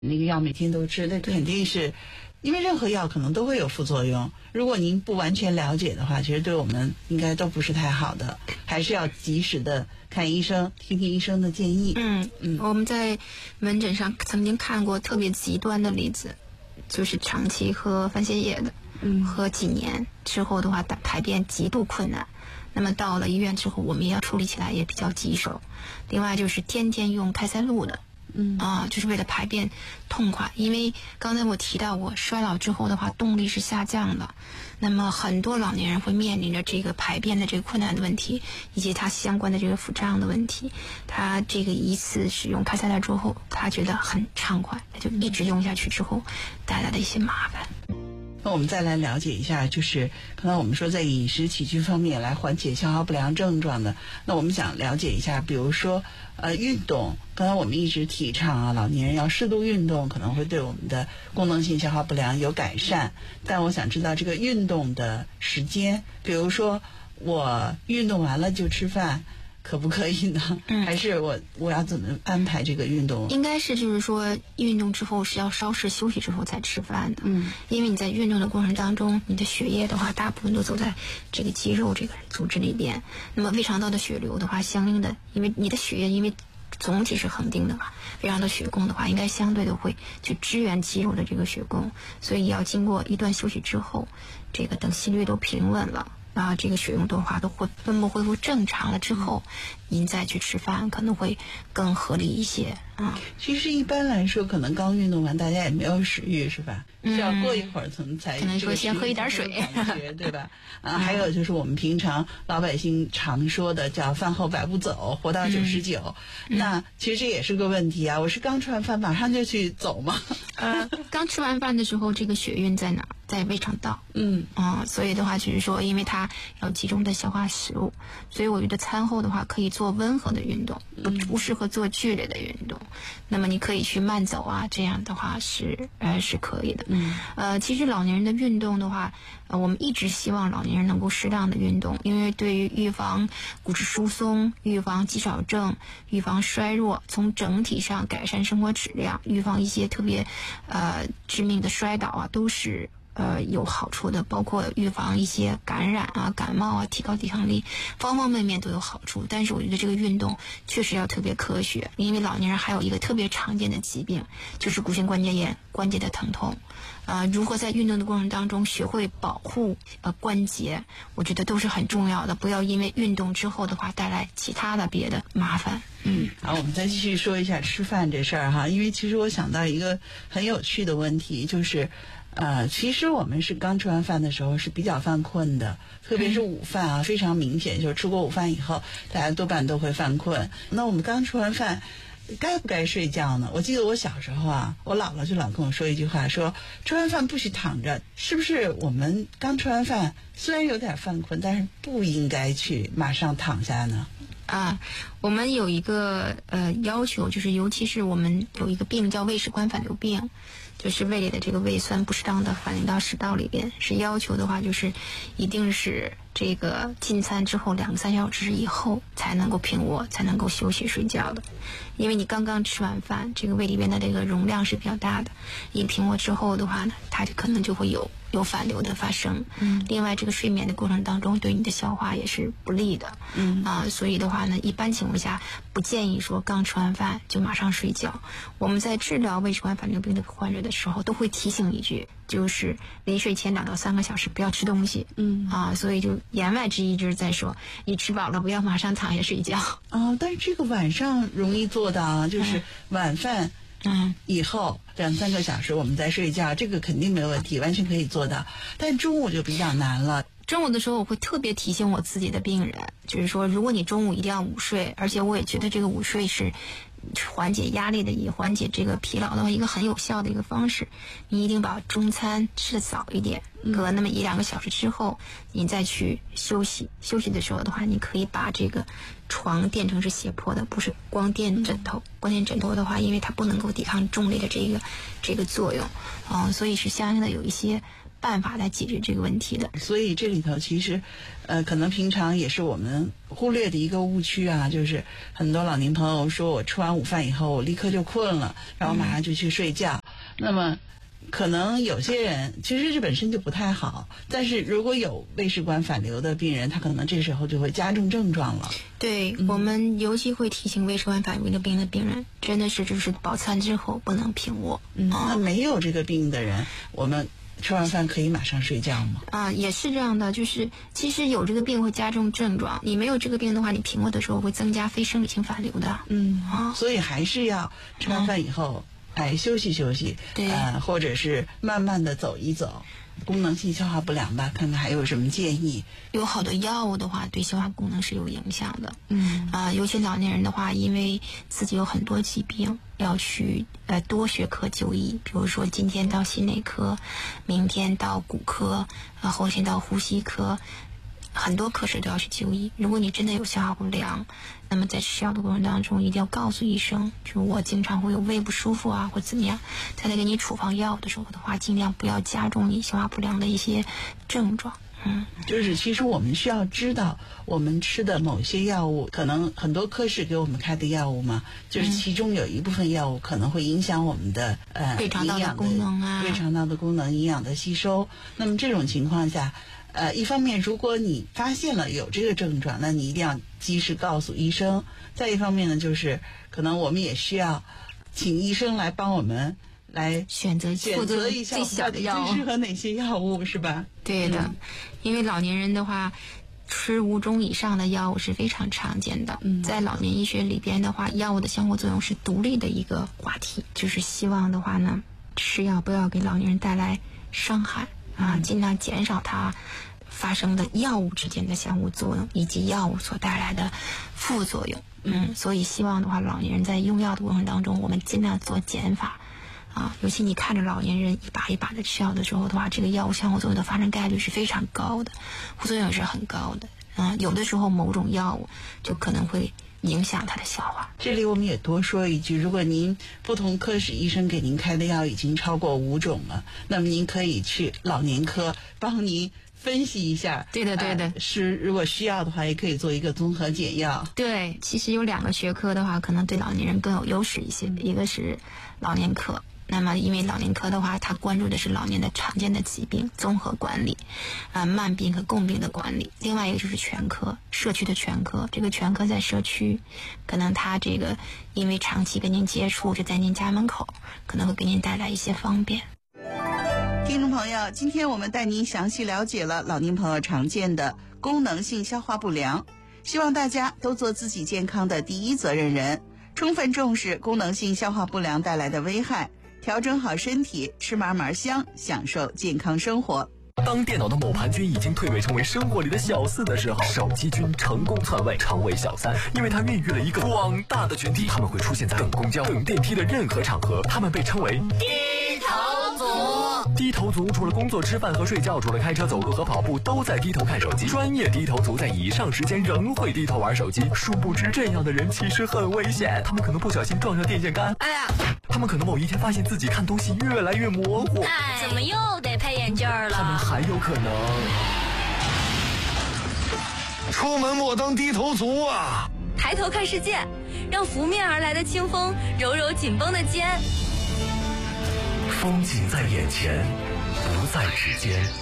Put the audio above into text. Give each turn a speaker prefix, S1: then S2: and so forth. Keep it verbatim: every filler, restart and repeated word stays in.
S1: 那个药每天都吃，那肯定是因为任何药可能都会有副作用。如果您不完全了解的话，其实对我们应该都不是太好的，还是要及时的看医生，听听医生的建议。
S2: 嗯
S1: 嗯，
S2: 我们在门诊上曾经看过特别极端的例子，就是长期喝番泻叶的，
S1: 嗯，
S2: 喝几年之后的话，排便极度困难。那么到了医院之后，我们也要处理起来也比较棘手。另外就是天天用开塞露的。嗯啊，就是为了排便痛快，因为刚才我提到过，衰老之后的话，动力是下降的，那么很多老年人会面临着这个排便的这个困难的问题，以及它相关的这个腹胀的问题。他这个一次使用开塞露之后，他觉得很畅快，就一直用下去之后带来的一些麻烦。
S1: 那我们再来了解一下，就是刚才我们说在饮食起居方面来缓解消化不良症状的，那我们想了解一下，比如说呃运动，刚才我们一直提倡啊，老年人要适度运动，可能会对我们的功能性消化不良有改善。但我想知道这个运动的时间，比如说我运动完了就吃饭，可不可以呢？嗯，还是我我要怎么安排这个运动？
S2: 应该是就是说，运动之后是要稍事休息之后才吃饭的。嗯，因为你在运动的过程当中，你的血液的话，大部分都走在这个肌肉这个组织里边。那么胃肠道的血流的话，相应的，因为你的血液因为总体是恒定的嘛，胃肠道血供的话，应该相对的会去支援肌肉的这个血供，所以要经过一段休息之后，这个等心率都平稳了。啊，这个血用的话都会分布恢复正常了之后，您再去吃饭可能会更合理一些啊。
S1: 其实一般来说，可能刚运动完，大家也没有食欲，是吧？嗯，是要过一会儿才才
S2: 可能说先喝一点水，
S1: 对吧？啊，还有就是我们平常老百姓常说的叫饭后百步走，活到九十九。那其实这也是个问题啊！我是刚吃完饭马上就去走吗？
S2: 呃，刚吃完饭的时候，这个血运在哪？在胃肠道。嗯啊，所以的话就是说，因为它要集中的消化食物，所以我觉得餐后的话可以做温和的运动，不不适合做剧烈的运动。那么你可以去慢走啊，这样的话是呃是可以的。嗯，呃，其实老年人的运动的话，呃，我们一直希望老年人能够适当的运动，因为对于预防骨质疏松、预防肌少症、预防衰弱，从整体上改善生活质量，预防一些特别呃致命的摔倒啊，都是呃有好处的，包括预防一些感染啊、感冒啊，提高抵抗力，方方面面都有好处。但是我觉得这个运动确实要特别科学，因为老年人还有一个特别常见的疾病，就是骨性关节炎、关节的疼痛。呃，如何在运动的过程当中学会保护呃关节，我觉得都是很重要的。不要因为运动之后的话带来其他的别的麻烦。
S1: 嗯，好，我们再继续说一下吃饭这事儿哈，因为其实我想到一个很有趣的问题，就是呃，其实我们是刚吃完饭的时候是比较犯困的，特别是午饭啊，非常明显，就是吃过午饭以后，大家多半都会犯困。那我们刚吃完饭，该不该睡觉呢？我记得我小时候啊，我姥姥就老跟我说一句话，说吃完饭不许躺着。是不是我们刚吃完饭，虽然有点犯困，但是不应该去马上躺下呢？
S2: 啊，我们有一个呃要求，就是尤其是我们有一个病叫胃食管反流病，就是胃里的这个胃酸不适当的反映到食道里边，是要求的话就是一定是这个进餐之后两个三小时以后才能够平卧，才能够休息睡觉的。因为你刚刚吃完饭，这个胃里边的这个容量是比较大的，一平卧之后的话呢，它就可能就会有有反流的发生。嗯，另外这个睡眠的过程当中对你的消化也是不利的。嗯啊，所以的话呢，一般情况下不建议说刚吃完饭就马上睡觉。我们在治疗胃食管反流病的患者的时候，都会提醒一句，就是临睡前两到三个小时不要吃东西。嗯啊，所以就言外之意就是在说，你吃饱了不要马上躺下睡觉。
S1: 哦，但是这个晚上容易做到啊，就是晚饭。嗯，以后两三个小时我们再睡觉，这个肯定没问题，完全可以做到。但中午就比较难了。
S2: 中午的时候我会特别提醒我自己的病人，就是说如果你中午一定要午睡，而且我也觉得这个午睡是缓解压力的，也缓解这个疲劳的话一个很有效的一个方式，你一定把中餐吃的早一点，隔那么一两个小时之后你再去休息。休息的时候的话，你可以把这个床垫成是斜坡的，不是光垫枕头。光垫枕头的话，因为它不能够抵抗重力的这个这个作用，嗯，所以是相应的有一些办法来解决这个问题的。
S1: 所以这里头其实，呃，可能平常也是我们忽略的一个误区啊，就是很多老年朋友说我吃完午饭以后我立刻就困了，然后马上就去睡觉。嗯、那么可能有些人其实这本身就不太好，但是如果有胃食管反流的病人，他可能这时候就会加重症状了。
S2: 对、嗯、我们尤其会提醒胃食管反流的病的病人，真的是就是饱餐之后不能平卧。
S1: 嗯，那没有这个病的人，我们吃完饭可以马上睡觉吗？
S2: 啊，也是这样的，就是其实有这个病会加重症状，你没有这个病的话，你平卧的时候会增加非生理性反流的。
S1: 嗯，啊，所以还是要吃完饭以后。嗯哎，休息休息，
S2: 对，
S1: 呃，或者是慢慢的走一走，功能性消化不良吧，看看还有什么建议。
S2: 有好多药物的话，对消化功能是有影响的。嗯，啊、呃，尤其老年人的话，因为自己有很多疾病，要去呃多学科就医，比如说今天到心内科，明天到骨科，啊，后天到呼吸科。很多科室都要去就医。如果你真的有消化不良，那么在吃药的过程当中，一定要告诉医生，就是我经常会有胃不舒服啊，或怎么样。在他给你处方药的时候的话，尽量不要加重你消化不良的一些症状。嗯，
S1: 就是其实我们需要知道，我们吃的某些药物，可能很多科室给我们开的药物嘛，就是其中有一部分药物可能会影响我们的呃
S2: 胃肠道的功能啊，
S1: 胃肠道的功能、营养的吸收。那么这种情况下。呃，一方面，如果你发现了有这个症状，那你一定要及时告诉医生。再一方面呢，就是可能我们也需要请医生来帮我们来
S2: 选择
S1: 选择一下
S2: 最小的药物，
S1: 最适合哪些药物，是吧？
S2: 对的，
S1: 嗯、
S2: 因为老年人的话，吃五种以上的药物是非常常见的。嗯，在老年医学里边的话，药物的相互作用是独立的一个话题，就是希望的话呢，吃药不要给老年人带来伤害。啊，尽量减少它发生的药物之间的相互作用，以及药物所带来的副作用。嗯，所以希望的话，老年人在用药的过程当中，我们尽量做减法。啊，尤其你看着老年人一把一把的吃药的时候的话，这个药物相互作用的发生概率是非常高的，副作用也是很高的。啊，有的时候某种药物就可能会影响他的消化。
S1: 这里我们也多说一句，如果您不同科室医生给您开的药已经超过五种了，那么您可以去老年科帮您分析一下。
S2: 对的对的、呃、
S1: 是如果需要的话也可以做一个综合检药。
S2: 对，其实有两个学科的话可能对老年人更有优势一些，一个是老年科。那么因为老年科的话，它关注的是老年的常见的疾病综合管理，啊、呃、慢病和共病的管理。另外一个就是全科，社区的全科。这个全科在社区，可能它这个因为长期跟您接触，就在您家门口，可能会给您带来一些方便。
S1: 听众朋友，今天我们带您详细了解了老年朋友常见的功能性消化不良，希望大家都做自己健康的第一责任人，充分重视功能性消化不良带来的危害，调整好身体，吃嘛嘛香，享受健康生活。
S3: 当电脑的某盘菌已经蜕围成为生活里的小四的时候，手机菌成功篡位，成为小三，因为它孕育了一个广大的群体，他们会出现在等公交、等电梯的任何场合，他们被称为低头族。低头族除了工作、吃饭和睡觉，除了开车、走路和跑步，都在低头看手机。专业低头族在以上时间仍会低头玩手机，殊不知这样的人其实很危险，他们可能不小心撞上电线杆，哎呀，他们可能某一天发现自己看东西越来越模糊，
S4: 哎，怎么又得配眼镜了？
S3: 他们还有可能
S5: 出门莫当低头族啊！
S4: 抬头看世界，让拂面而来的清风揉揉紧绷的肩。
S3: 风景在眼前，不在指尖。